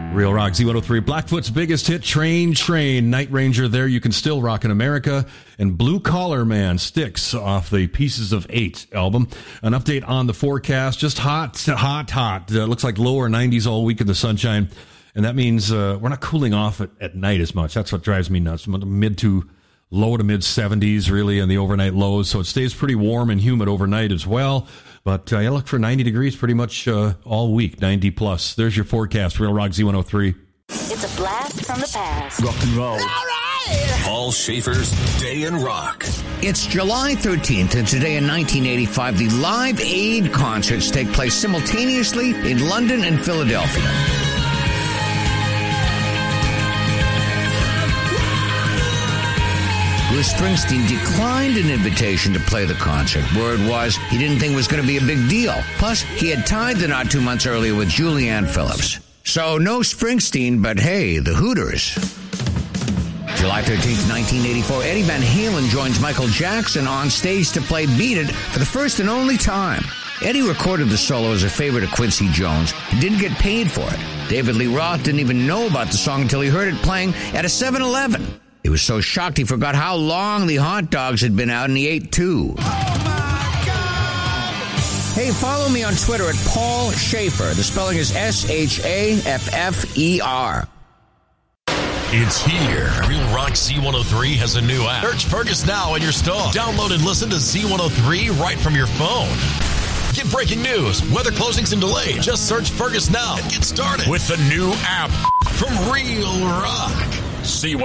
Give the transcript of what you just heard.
Real Rock Z103, Blackfoot's biggest hit, Train, Night Ranger, There You Can Still Rock in America, and Blue Collar Man, Sticks, off the Pieces of 8 album. An update on the forecast, just hot. Looks like lower 90s all week in the sunshine, and that means we're not cooling off at night as much. That's what drives me nuts. Low to mid 70s, really, in the overnight lows, so it stays pretty warm and humid overnight as well. But I look for 90 degrees pretty much all week, 90 plus. There's your forecast, Real Rock Z103. It's a blast from the past. Rock and roll. All right! Paul Schaefer's Day in Rock. It's July 13th, and today in 1985, the Live Aid concerts take place simultaneously in London and Philadelphia. Bruce Springsteen declined an invitation to play the concert. Word was he didn't think it was going to be a big deal. Plus, he had tied the knot 2 months earlier with Julianne Phillips. So no Springsteen, but hey, the Hooters. July 13th, 1984, Eddie Van Halen joins Michael Jackson on stage to play Beat It for the first and only time. Eddie recorded the solo as a favorite of Quincy Jones and didn't get paid for it. David Lee Roth didn't even know about the song until he heard it playing at a 7-Eleven. He was so shocked he forgot how long the hot dogs had been out, and he ate two. Oh my God! Hey, follow me on Twitter at Paul Schaefer. The spelling is Schaffer. It's here. Real Rock Z103 has a new app. Search Fergus now in your store. Download and listen to Z103 right from your phone. Get breaking news, weather closings and delays. Just search Fergus now and get started with the new app from Real Rock.